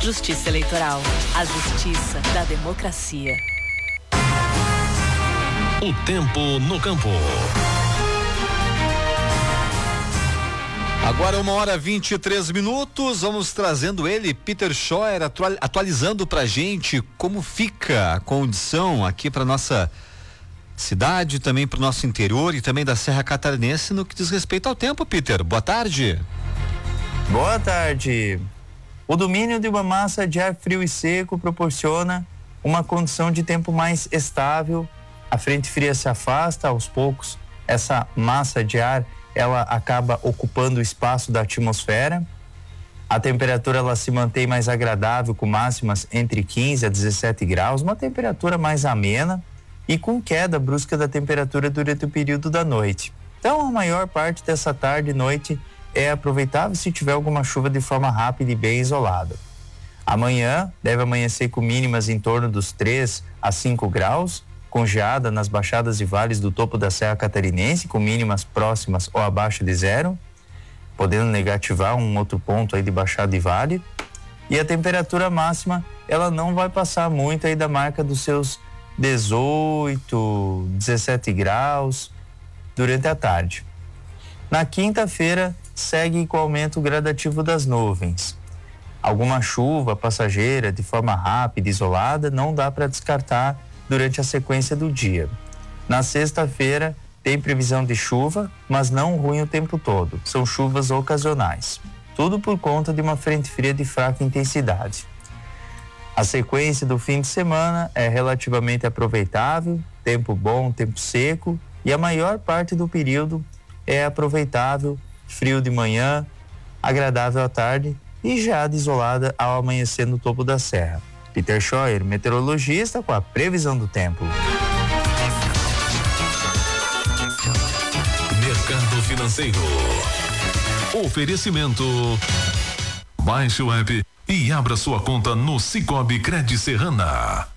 Justiça Eleitoral, a justiça da democracia. O tempo no campo. Agora 1h23, vamos trazendo ele, Peter Scheuer, atualizando pra gente como fica a condição aqui pra nossa cidade, também pro nosso interior e também da Serra Catarinense no que diz respeito ao tempo. Peter, boa tarde. Boa tarde. O domínio de uma massa de ar frio e seco proporciona uma condição de tempo mais estável. A frente fria se afasta aos poucos, essa massa de ar ela acaba ocupando o espaço da atmosfera. A temperatura ela se mantém mais agradável, com máximas entre 15 a 17 graus, uma temperatura mais amena e com queda brusca da temperatura durante o período da noite. Então, a maior parte dessa tarde e noite é aproveitável se tiver alguma chuva de forma rápida e bem isolada. Amanhã deve amanhecer com mínimas em torno dos 3 a 5 graus, com geada nas baixadas e vales do topo da Serra Catarinense, com mínimas próximas ou abaixo de zero, podendo negativar um outro ponto aí de baixada e vale. E a temperatura máxima, ela não vai passar muito aí da marca dos seus 18, 17 graus durante a tarde. Na quinta-feira, segue com o aumento gradativo das nuvens. Alguma chuva passageira de forma rápida e isolada não dá para descartar durante a sequência do dia. Na sexta-feira, tem previsão de chuva, mas não ruim o tempo todo. São chuvas ocasionais. Tudo por conta de uma frente fria de fraca intensidade. A sequência do fim de semana é relativamente aproveitável, tempo bom, tempo seco, e a maior parte do período é aproveitável, frio de manhã, agradável à tarde e geada isolada ao amanhecer no topo da serra. Peter Scheuer, meteorologista, com a previsão do tempo. Mercado Financeiro. Oferecimento. Baixe o app e abra sua conta no Sicoob Cred Serrana.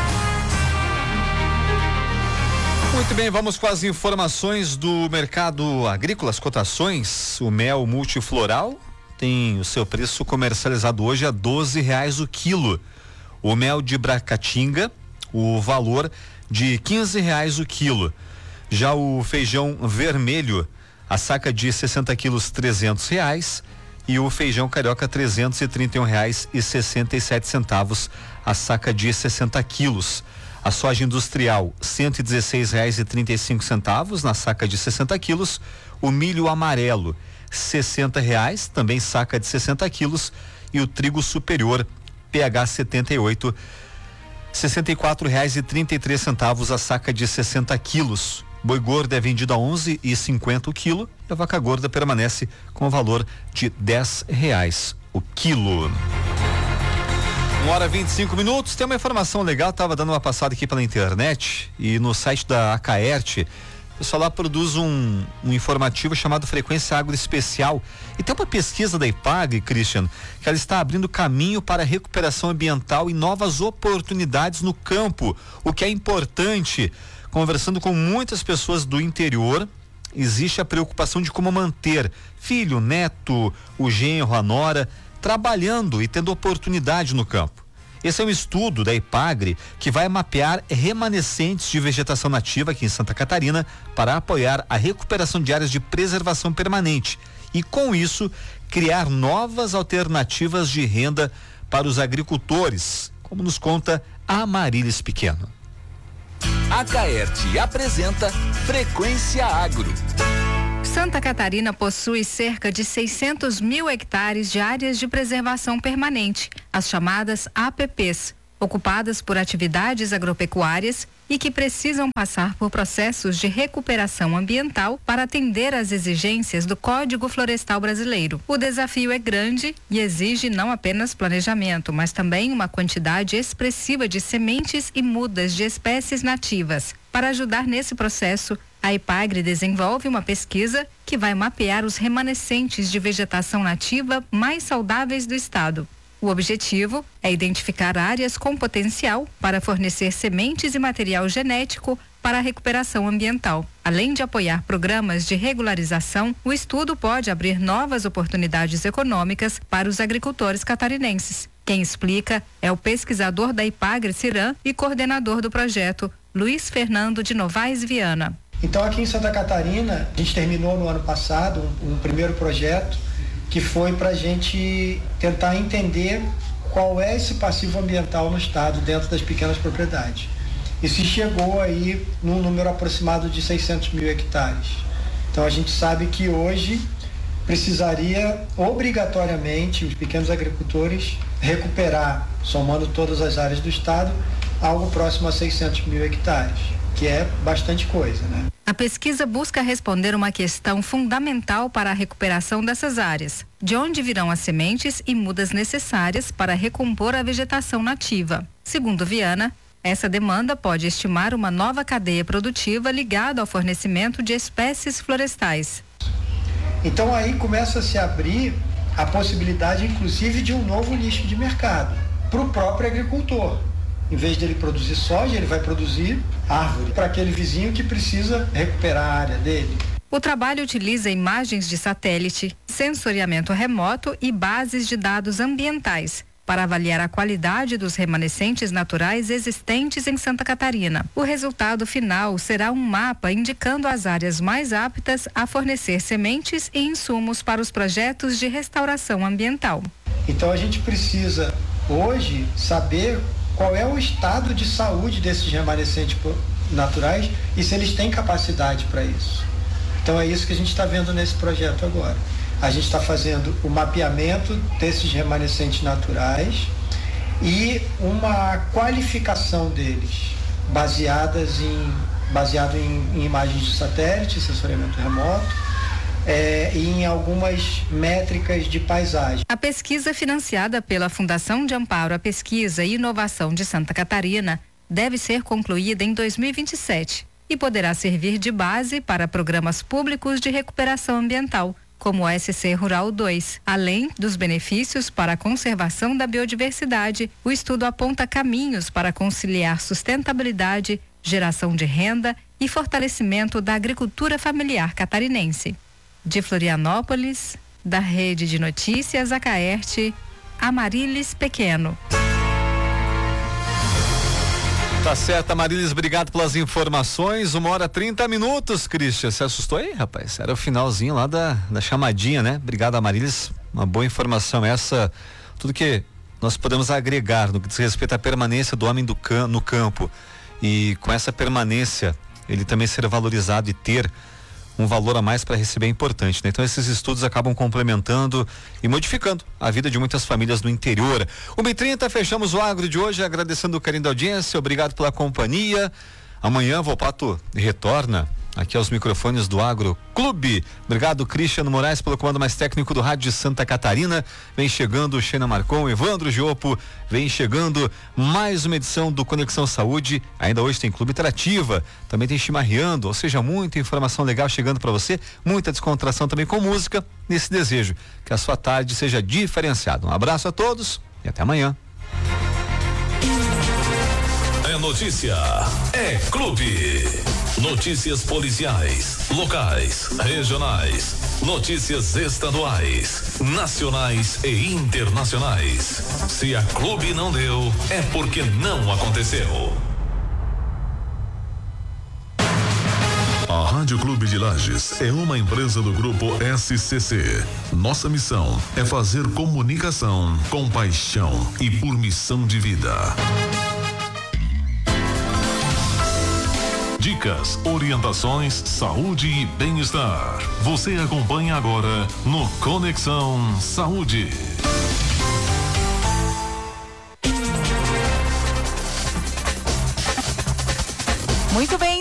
Muito bem, vamos com as informações do mercado agrícola, as cotações. O mel multifloral tem o seu preço comercializado hoje a R$12 o quilo. O mel de Bracatinga, o valor de R$15 o quilo. Já o feijão vermelho, a saca de 60 quilos, R$300, e o feijão carioca R$331,67 a saca de 60 quilos. A soja industrial, R$116,35 na saca de 60 quilos. O milho amarelo, R$60, também saca de 60 quilos. E o trigo superior, PH 78, R$64,33 a saca de 60 quilos. Boi gordo é vendido a R$11,50 o quilo. E a vaca gorda permanece com o valor de R$10 o quilo. 1h25. Tem uma informação legal, tava dando uma passada aqui pela internet e no site da Acaerte, o pessoal lá produz um informativo chamado Frequência Agro Especial. E tem uma pesquisa da IPAGRE, Christian, que ela está abrindo caminho para a recuperação ambiental e novas oportunidades no campo, o que é importante. Conversando com muitas pessoas do interior, existe a preocupação de como manter filho, neto, o genro, a nora, trabalhando e tendo oportunidade no campo. Esse é um estudo da IPAGRE que vai mapear remanescentes de vegetação nativa aqui em Santa Catarina para apoiar a recuperação de áreas de preservação permanente e, com isso, criar novas alternativas de renda para os agricultores, como nos conta a Marilis Pequeno. A Acaerte apresenta Frequência Agro. Santa Catarina possui cerca de 600 mil hectares de áreas de preservação permanente, as chamadas APPs, ocupadas por atividades agropecuárias e que precisam passar por processos de recuperação ambiental para atender às exigências do Código Florestal Brasileiro. O desafio é grande e exige não apenas planejamento, mas também uma quantidade expressiva de sementes e mudas de espécies nativas. Para ajudar nesse processo, a IPAGRE desenvolve uma pesquisa que vai mapear os remanescentes de vegetação nativa mais saudáveis do estado. O objetivo é identificar áreas com potencial para fornecer sementes e material genético para a recuperação ambiental. Além de apoiar programas de regularização, o estudo pode abrir novas oportunidades econômicas para os agricultores catarinenses. Quem explica é o pesquisador da Ipagre-Ciram e coordenador do projeto, Luiz Fernando de Novaes Viana. Então, aqui em Santa Catarina, a gente terminou no ano passado um primeiro projeto que foi para a gente tentar entender qual é esse passivo ambiental no estado dentro das pequenas propriedades. E se chegou aí num número aproximado de 600 mil hectares. Então, a gente sabe que hoje precisaria obrigatoriamente os pequenos agricultores recuperar, somando todas as áreas do estado, algo próximo a 600 mil hectares, que é bastante coisa, né? A pesquisa busca responder uma questão fundamental para a recuperação dessas áreas: de onde virão as sementes e mudas necessárias para recompor a vegetação nativa. Segundo Viana, essa demanda pode estimar uma nova cadeia produtiva ligada ao fornecimento de espécies florestais. Então aí começa a se abrir a possibilidade, inclusive, de um novo nicho de mercado para o próprio agricultor. Em vez dele produzir soja, ele vai produzir árvore para aquele vizinho que precisa recuperar a área dele. O trabalho utiliza imagens de satélite, sensoriamento remoto e bases de dados ambientais para avaliar a qualidade dos remanescentes naturais existentes em Santa Catarina. O resultado final será um mapa indicando as áreas mais aptas a fornecer sementes e insumos para os projetos de restauração ambiental. Então a gente precisa hoje saber qual é o estado de saúde desses remanescentes naturais e se eles têm capacidade para isso. Então é isso que a gente está vendo nesse projeto agora. A gente está fazendo o mapeamento desses remanescentes naturais e uma qualificação deles, baseado em imagens de satélite, sensoriamento remoto, e em algumas métricas de paisagem. A pesquisa financiada pela Fundação de Amparo à Pesquisa e Inovação de Santa Catarina deve ser concluída em 2027 e poderá servir de base para programas públicos de recuperação ambiental, como o SC Rural 2. Além dos benefícios para a conservação da biodiversidade, o estudo aponta caminhos para conciliar sustentabilidade, geração de renda e fortalecimento da agricultura familiar catarinense. De Florianópolis, da Rede de Notícias Acaerte, Amarilis Pequeno. Tá certo, Amarilis, obrigado pelas informações. 1h30, Christian. Se assustou aí, rapaz? Era o finalzinho lá da chamadinha, né? Obrigado, Amarilis. Uma boa informação essa. Tudo que nós podemos agregar no que diz respeito à permanência do homem no campo. E com essa permanência, ele também ser valorizado e ter um valor a mais para receber é importante, né? Então esses estudos acabam complementando e modificando a vida de muitas famílias no interior. 1h30, fechamos o Agro de hoje, agradecendo o carinho da audiência, obrigado pela companhia. Amanhã Volpato retorna aqui aos microfones do Agro Clube. Obrigado, Cristiano Moraes, pelo comando mais técnico do Rádio de Santa Catarina. Vem chegando o Xena Marcon, Evandro Giopo, vem chegando mais uma edição do Conexão Saúde. Ainda hoje tem Clube Interativa, também tem Chimarreando, ou seja, muita informação legal chegando para você, muita descontração também com música, nesse desejo que a sua tarde seja diferenciada. Um abraço a todos e até amanhã. É notícia, é clube. Notícias policiais, locais, regionais, notícias estaduais, nacionais e internacionais. Se a Clube não deu, é porque não aconteceu. A Rádio Clube de Lages é uma empresa do grupo SCC. Nossa missão é fazer comunicação com paixão e por missão de vida. Dicas, orientações, saúde e bem-estar. Você acompanha agora no Conexão Saúde. Muito bem.